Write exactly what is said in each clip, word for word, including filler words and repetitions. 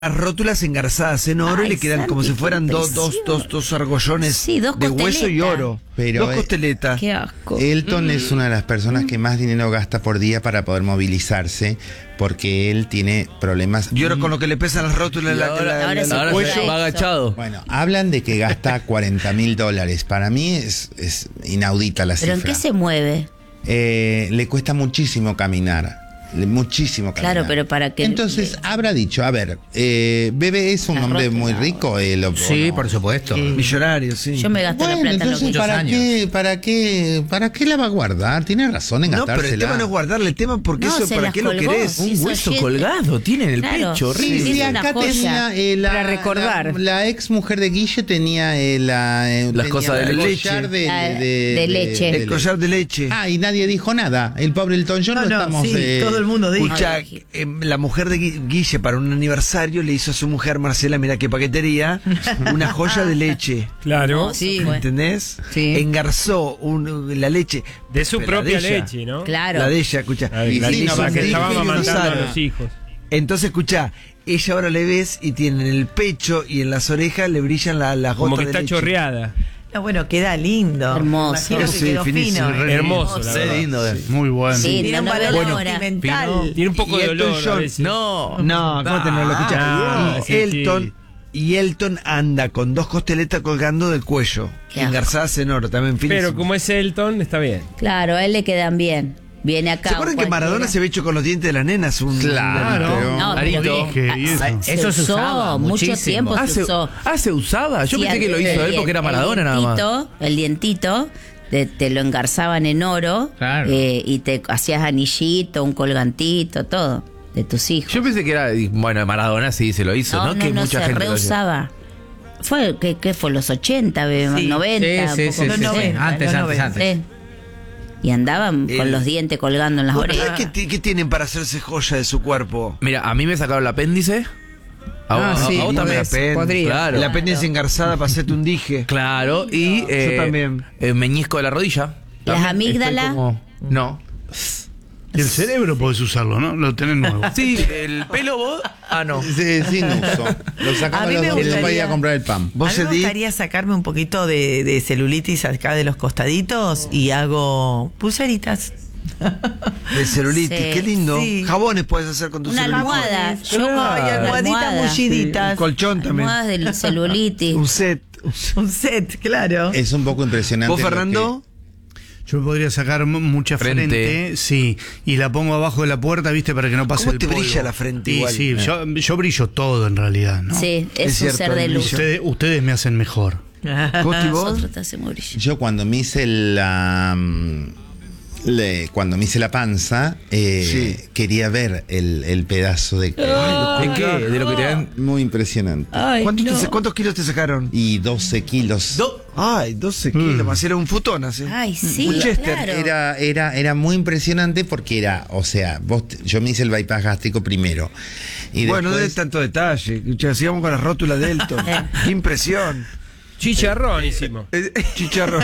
Las rótulas engarzadas en oro. Ay, y le quedan Santi, como si fueran dos, dos, dos, dos argollones sí, dos de hueso y oro. Pero dos costeletas. Qué asco. Elton mm. es una de las personas que más dinero gasta por día para poder movilizarse, porque él tiene problemas. Y ahora con lo que le pesan las rótulas, la, ahora, la, la, ahora, la, ahora cuello. se va agachado. Bueno, hablan de que gasta cuarenta mil dólares. Para mí es, es inaudita la ¿Pero cifra. en qué se mueve? Eh, le cuesta muchísimo caminar. Muchísimo caminar. Claro, pero para que... Entonces habrá dicho, a ver, eh, Bebe es un la hombre rótula, muy rico. Él, sí, no? por supuesto. Sí. Millonario, sí. Yo me gasto bueno, la plata entonces, en los ¿para años. qué, para qué, para qué la va a guardar? Tiene razón en No, gastársela. pero el tema no es guardarle, el tema porque No, eso, se ¿para las qué lo colgó. querés? Sí, Un hizo hueso siete. colgado tiene en el Claro. pecho. Sí, horrible. sí, Es una acá joya. tenía eh, la, Para recordar. La, la ex mujer de Guille tenía eh, la, eh, Las tenía cosas de el leche. collar de, La- de, de leche. El collar de leche. Ah, y nadie dijo nada. El pobre Elton John No, lo no, estamos. sí, eh, todo el mundo dijo. Escuchá, Ay, eh, la mujer de Gui- Guille para un aniversario le hizo a su mujer, Marcela, mira qué paquetería, una joya de leche. Claro. No, Sí. fue. ¿Entendés? Sí. Engarzó un- la leche. De su La propia de ella. leche, ¿no? Claro. La de ella, escucha. La de- Y la- sí, no, la porque que estaba dije que no amamantando a sabe. los hijos. Entonces, escuchá, ella ahora le ves y tiene en el pecho y en las orejas le brillan la- las Como gotas que de está leche. chorreada. No, bueno, queda lindo. Hermoso. Imagino que Sí, quedó finísimo, fino. re Hermoso, la Sí, verdad. lindo. eh. Muy bueno. Sí, Tiene no, un no valor veo la hora. sentimental. Tiene un poco Y de Elton olor a John. veces. No. No, ¿cómo te no lo escuchás? Ah, y sí, Elton... sí. Y Elton anda con dos costeletas colgando del cuello, Qué asco. engarzadas en oro, también finísimo. Pero como es Elton, está bien. Claro, a él le quedan bien. Viene acá. ¿Se acuerdan que cualquiera. Maradona se había hecho con los dientes de las nenas? Un, Claro. un- No, Clarito. pero- Dije, y eso. Ah, se Eso se usó, usaba mucho muchísimo. tiempo Ah, se se, usó. ah, ¿se usaba? Yo Sí, pensé que lo el- hizo él el- porque era el Maradona nada más. dientito, El dientito, de- te lo engarzaban en oro. Claro. eh, y te hacías anillito, un colgantito, todo, de tus hijos. Yo pensé que era, bueno, Maradona sí se lo hizo, ¿no? no, no, que no, mucha se gente lo hacía. reusaba. Fue, ¿qué, qué fue? ¿Los ochenta, Sí. noventa? Sí, un sí, poco sí, Los sí, más. sí. noventa, Antes, los antes, noventa. antes. Sí. Y andaban El- con los dientes colgando en las ¿Ustedes orejas. qué, ti- qué tienen para hacerse joya de su cuerpo? Mira, a mí me sacaron el apéndice. A vos, Ah, a- sí, a vos No, también. la pen- podría. Claro. La apéndice engarzada para hacerte un dije. Claro, y eh, Yo también. el meñisco de la rodilla. Las También amígdalas. estoy como- No. Y el cerebro podés usarlo, ¿no? Lo tenés nuevo. Sí, el pelo vos. Ah, no. Sí, sin uso. Lo A sacamos mí los me dos gustaría- para ir a comprar el pan. A ¿Vos, mí me Edith? gustaría sacarme un poquito de, de celulitis acá de los costaditos y hago pulseritas. De celulitis, Sí. qué lindo. Sí. Jabones puedes hacer con tu Una celulitis. almohada. Yo con Ay, almohaditas almohada. mulliditas. Un colchón también. Almohadas del celulitis. Un set. Un set, claro. Es un poco impresionante. ¿Vos, lo Fernando? Yo me podría sacar m- mucha frente. Frente. Sí, y la pongo abajo de la puerta, ¿viste? Para que no pase ¿Cómo el te polvo. brilla la frente Y igual? sí, yo, yo brillo todo en realidad, ¿no? Sí, Es es, un cierto, ser de el luz. brillo. Ustedes, ustedes me hacen mejor. Costi, vos. Nosotros te hacemos brillar. Yo cuando me hice la mm, le- cuando me hice la panza eh, Sí. quería ver el, el pedazo de ¿De qué? De lo que te dan. muy impresionante. Ay, ¿Cuántos, no. te- ¿Cuántos kilos te sacaron? Y doce kilos. Do- Ay, doce kilos, más era un futón así. Ay, sí, Un Chester. claro. Era, era, era muy impresionante porque era, o sea, vos te- yo me hice el bypass gástrico primero. Y Bueno, no de después, tanto detalle. Escuchá, sigamos con las rótulas de Elton. Qué impresión. Chicharronísimo. Eh, Chicharrón.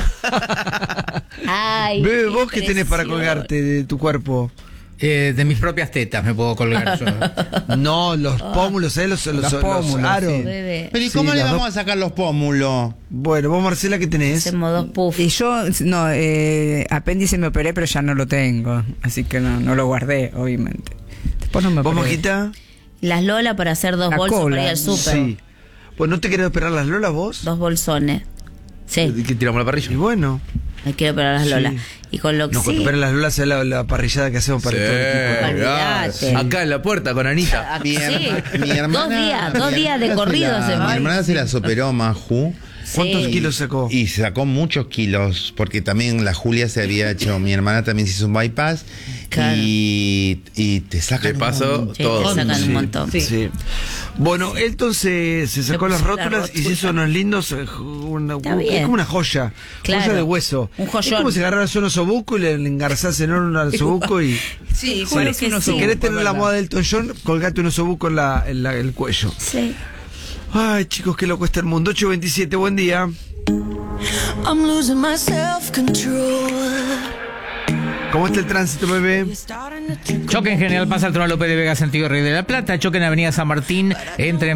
Ay, Bebe, ¿vos qué tenés para impresión. colgarte de tu cuerpo? Eh, de mis propias tetas me puedo colgar yo. No, los pómulos, ¿eh? Los, los, Los los pómulos, aros. sí. Bebé, pero ¿y Sí, cómo le las vamos dos- a sacar los pómulos? Bueno, vos, Marcela, ¿qué tenés? hacemos dos puffs. Y yo, no, eh, apéndice me operé, pero ya no lo tengo. Así que no, no lo guardé, obviamente. Después no me ¿Vos, operé. Majita? Las Lola para hacer dos La bolsos cola. para ir al súper. Sí. Pues no te querés operar las lolas vos. Dos bolsones. Sí, ¿Qué tiramos la Y parrilla? bueno. me quiero operar las Sí. Lola. Y con lo que No, sí, cuando operen las lolas es la, la parrillada que hacemos para Sí, todo el equipo. Olvídate. acá en la puerta con Anita. Ah, Mi, sí. herma- mi hermana, Dos días, mi dos días de hermana se corrido la- hacemos. Mi hermana se las operó, Maju. ¿Cuántos Sí. kilos sacó? Y sacó muchos kilos, porque también la Julia se había hecho, mi hermana también se hizo un bypass. Claro. Y, y te sacan De paso, un Sí, todo. te sacan Sí, un montón. sí. Bueno, Elton se, se sacó Se las puso la rótulas y se hizo unos lindos. eh, Una, Está es bien. como una joya. Claro. Joya de hueso. Un joyón. Es como si agarraras un osobuco y le, le engarzás en oro al osobuco y. Sí, Juro parece que unos sí. Si querés tener la moda del Elton John, colgate un osobuco en, la, en la- el cuello. Sí. Ay, chicos, qué loco está el mundo. ocho veintisiete, buen día. I'm losing my self-control. ¿Cómo está el tránsito, bebé? You're starting Choque en General Paz, Altoona López de Vega, sentido Rey de la Plata. Choque en Avenida San Martín, entre